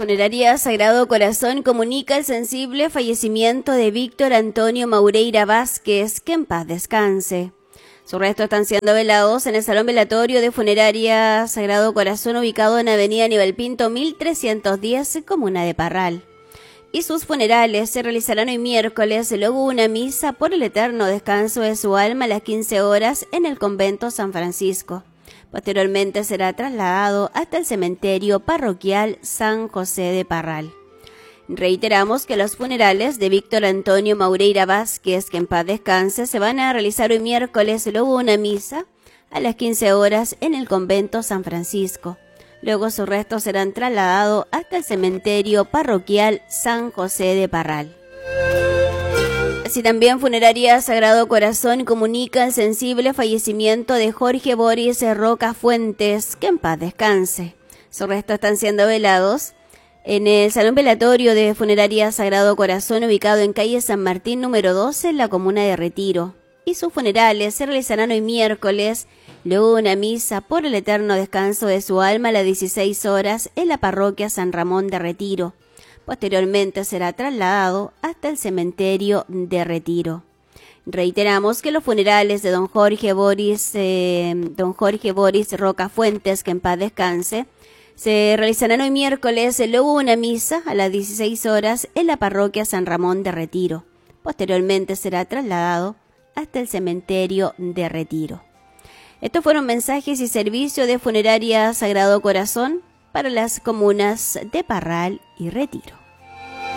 Funeraria Sagrado Corazón comunica el sensible fallecimiento de Víctor Antonio Maureira Vázquez, que en paz descanse. Sus restos están siendo velados en el Salón Velatorio de Funeraria Sagrado Corazón, ubicado en Avenida Aníbal Pinto 1310, comuna de Parral. Y sus funerales se realizarán hoy miércoles, luego una misa por el eterno descanso de su alma a las 15 horas en el convento San Francisco. Posteriormente será trasladado hasta el cementerio parroquial San José de Parral. Reiteramos que los funerales de Víctor Antonio Maureira Vázquez, que en paz descanse, se van a realizar hoy miércoles, luego una misa a las 15 horas en el convento San Francisco. Luego sus restos serán trasladados hasta el cementerio parroquial San José de Parral. Así también Funeraria Sagrado Corazón comunica el sensible fallecimiento de Jorge Boris Roca Fuentes, que en paz descanse. Sus restos están siendo velados en el Salón Velatorio de Funeraria Sagrado Corazón, ubicado en calle San Martín número 12, en la comuna de Retiro. Y sus funerales se realizarán hoy miércoles, luego una misa por el eterno descanso de su alma a las 16 horas en la parroquia San Ramón de Retiro. Posteriormente será trasladado hasta el cementerio de Retiro. Reiteramos que los funerales de don Jorge Boris Roca Fuentes, que en paz descanse, se realizarán hoy miércoles, luego una misa a las 16 horas en la parroquia San Ramón de Retiro. Posteriormente será trasladado hasta el cementerio de Retiro. Estos fueron mensajes y servicios de Funeraria Sagrado Corazón para las comunas de Parral y Retiro.